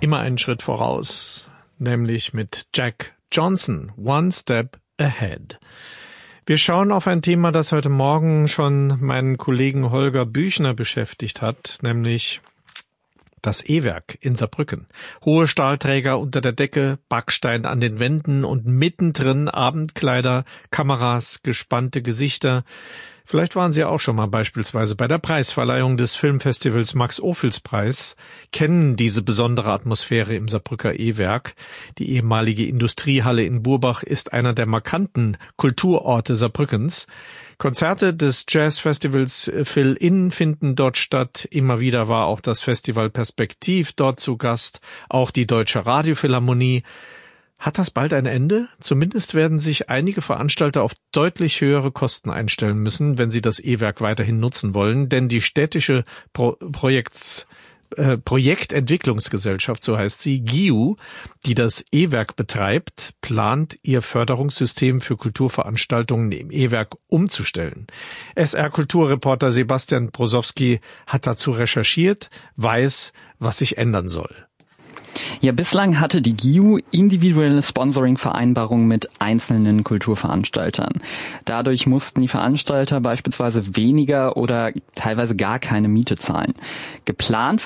immer einen Schritt voraus, nämlich mit Jack Johnson, One Step Ahead. Wir schauen auf ein Thema, das heute Morgen schon meinen Kollegen Holger Büchner beschäftigt hat, nämlich das E-Werk in Saarbrücken. Hohe Stahlträger unter der Decke, Backstein an den Wänden und mittendrin Abendkleider, Kameras, gespannte Gesichter. Vielleicht waren Sie ja auch schon mal beispielsweise bei der Preisverleihung des Filmfestivals Max-Ophüls-Preis, kennen diese besondere Atmosphäre im Saarbrücker E-Werk. Die ehemalige Industriehalle in Burbach ist einer der markanten Kulturorte Saarbrückens. Konzerte des Jazzfestivals Fill-In finden dort statt. Immer wieder war auch das Festival Perspektiv dort zu Gast, auch die Deutsche Radiophilharmonie. Hat das bald ein Ende? Zumindest werden sich einige Veranstalter auf deutlich höhere Kosten einstellen müssen, wenn sie das E-Werk weiterhin nutzen wollen, denn die städtische Projektentwicklungsgesellschaft, so heißt sie, GIU, die das E-Werk betreibt, plant ihr Förderungssystem für Kulturveranstaltungen im E-Werk umzustellen. SR-Kulturreporter Sebastian Brosowski hat dazu recherchiert, weiß, was sich ändern soll. Ja, bislang hatte die GIU individuelle Sponsoring-Vereinbarungen mit einzelnen Kulturveranstaltern. Dadurch mussten die Veranstalter beispielsweise weniger oder teilweise gar keine Miete zahlen. Geplant